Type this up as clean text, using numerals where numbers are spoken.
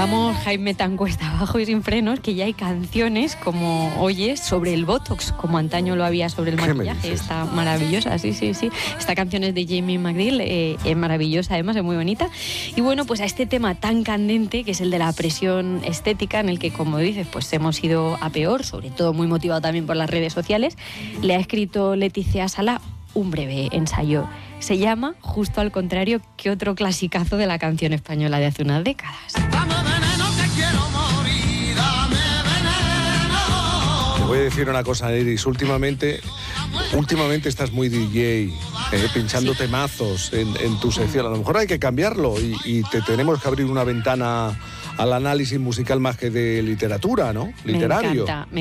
Vamos, Jaime Tancuesta, abajo y sin frenos, que ya hay canciones, como oyes, sobre el Botox, como antaño lo había sobre el maquillaje. Está maravillosa, sí. Esta canción es de Jamie McGill, es maravillosa, además es muy bonita. Y bueno, pues a este tema tan candente, que es el de la presión estética, en el que, como dices, pues hemos ido a peor, sobre todo muy motivado también por las redes sociales, le ha escrito Leticia Sala un breve ensayo. Se llama Justo al contrario que otro clasicazo de la canción española de hace unas décadas. Te voy a decir una cosa, Iris. Últimamente estás muy DJ, pinchando temazos en tu sección. A lo mejor hay que cambiarlo y te tenemos que abrir una ventana al análisis musical más que de literatura, ¿no? Literario. Me encanta.